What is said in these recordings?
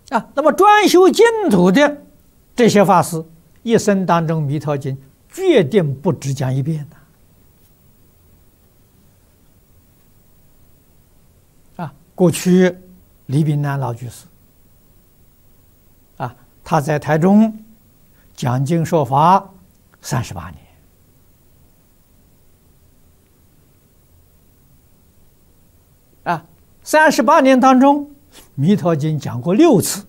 那么专修净土的这些法师，一生当中《弥陀经》决定不只讲一遍的。过去李炳南老居士，他在台中讲经说法38年。38年当中，《弥陀经》讲过6次，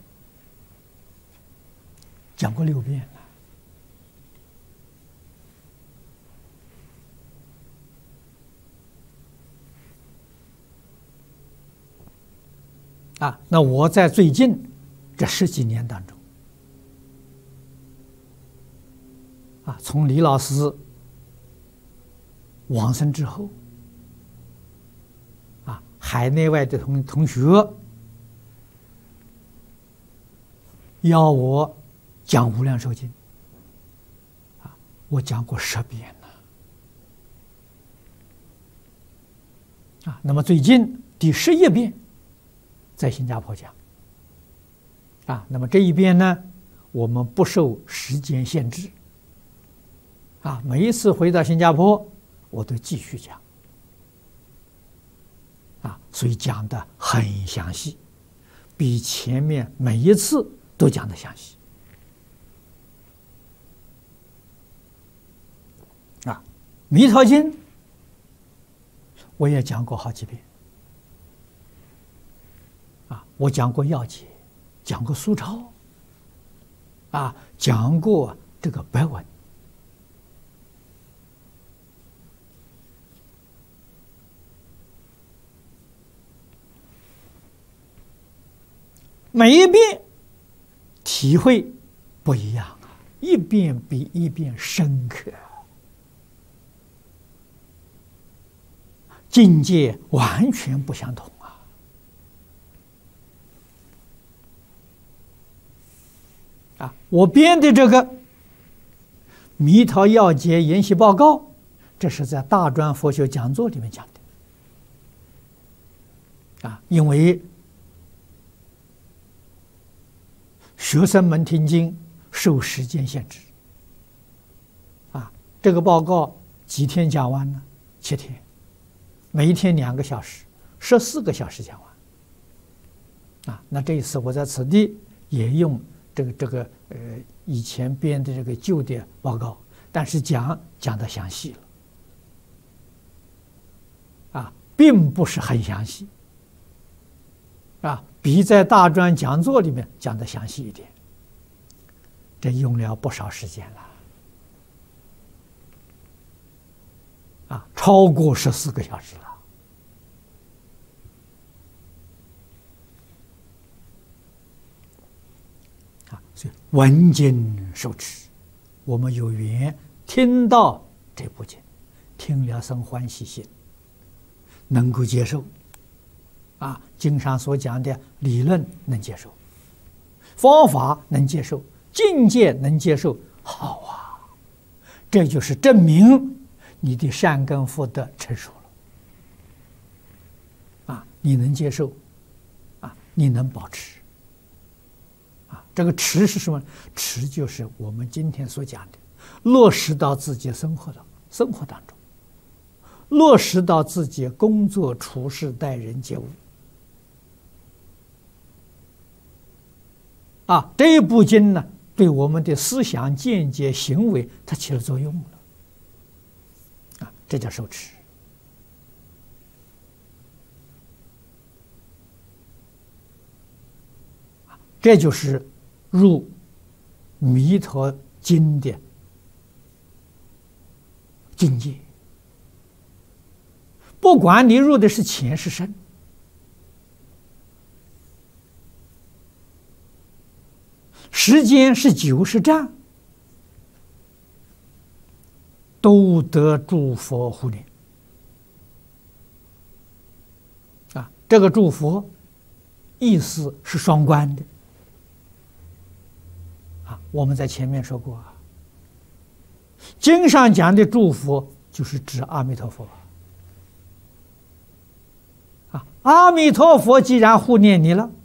讲过6遍了。那我在最近这10几年当中，从李老师往生之后，海内外的同学要我讲《无量寿经》，我讲过10遍了。那么最近第11遍在新加坡讲。那么这一遍呢，我们不受时间限制。每一次回到新加坡，我都继续讲。所以讲得很详细，比前面每一次都讲得详细。弥陀经我也讲过好几遍。我讲过要解，讲过疏钞，讲过这个白文。每一遍体会不一样一遍比一遍深刻，境界完全不相同我编的这个《弥陀要解研习报告》，这是在大专佛学讲座里面讲的因为学生们听经受时间限制，这个报告几天讲完呢？7天，每一天2个小时，14个小时讲完。那这一次我在此地也用以前编的这个旧的报告，但是讲得详细了，并不是很详细。比在大专讲座里面讲得详细一点，这用了不少时间了，超过14个小时了。所以闻经受持，我们有缘听到这部经，听了生欢喜心，能够接受。经上所讲的理论能接受，方法能接受，境界能接受，好这就是证明你的善根福德成熟了。你能接受，你能保持。这个持是什么？持就是我们今天所讲的，落实到自己生活当中，落实到自己工作处事待人接物。这一部经呢，对我们的思想见解行为它起了作用了，这叫受持。这就是入弥陀经的境界。不管你入的是浅是深，时间是久是长，都得诸佛护念。这个祝福意思是双关的。我们在前面说过经上讲的祝福就是指阿弥陀佛。阿弥陀佛既然护念你了，